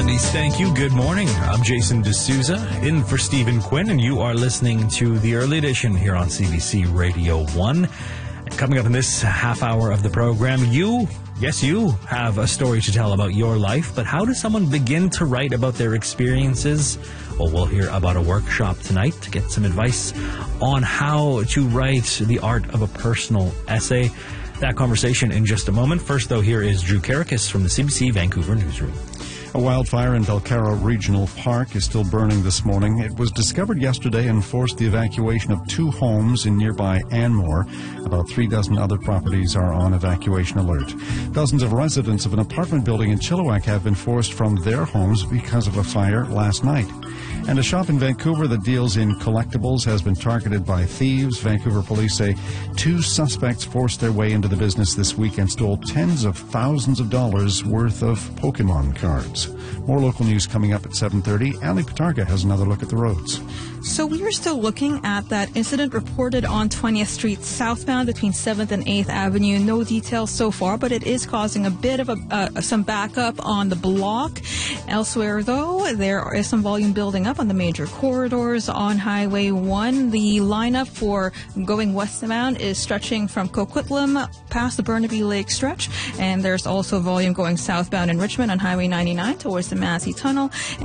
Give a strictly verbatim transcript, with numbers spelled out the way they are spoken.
Denise, thank you. Good morning. I'm Jason D'Souza, in for Stephen Quinn, and you are listening to the Early Edition here on C B C Radio one. Coming up in this half hour of the program, you, yes, you have a story to tell about your life, but how does someone begin to write about their experiences? Well, we'll hear about a workshop tonight to get some advice on how to write the art of a personal essay. That conversation in just a moment. First, though, here is Drew Karakis from the C B C Vancouver Newsroom. A wildfire in Belcarro Regional Park is still burning this morning. It was discovered yesterday and forced the evacuation of two homes in nearby Anmore. About three dozen other properties are on evacuation alert. Dozens of residents of an apartment building in Chilliwack have been forced from their homes because of a fire last night. And a shop in Vancouver that deals in collectibles has been targeted by thieves. Vancouver police say two suspects forced their way into the business this week and stole tens of thousands of dollars worth of Pokemon cards. More local news coming up at seven thirty. Ali Patarga has another look at the roads. So we are still looking at that incident reported on twentieth Street southbound between seventh and eighth Avenue. No details so far, but it is causing a bit of a, uh, some backup on the block. Elsewhere, though, there is some volume building up on the major corridors on Highway one. The lineup for going westbound is stretching from Coquitlam past the Burnaby Lake stretch, and there's also volume going southbound in Richmond on Highway ninety-nine towards the Massey Tunnel.